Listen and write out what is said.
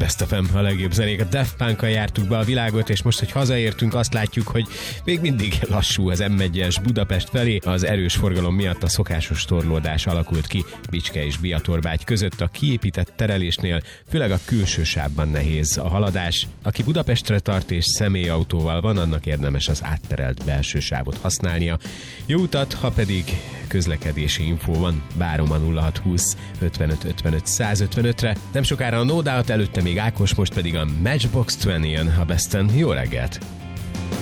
Best of M, a legjobb zenék. A Daft Punk-kal jártuk be a világot, és most, hogy hazaértünk, azt látjuk, hogy még mindig lassú az M1-es Budapest felé. Az erős forgalom miatt a szokásos torlódás alakult ki Bicske és Biatorbágy között. A kiépített terelésnél főleg a külső sávban nehéz a haladás. Aki Budapestre tart és személyautóval van, annak érdemes az átterelt belső sávot használnia. Jó utat, ha pedig közlekedési infó van, várom a 0620 55 55 155-re. Nem sokára a No Doubt, előtte még Ákos, most pedig a Matchbox 20 a Besten. Jó reggelt!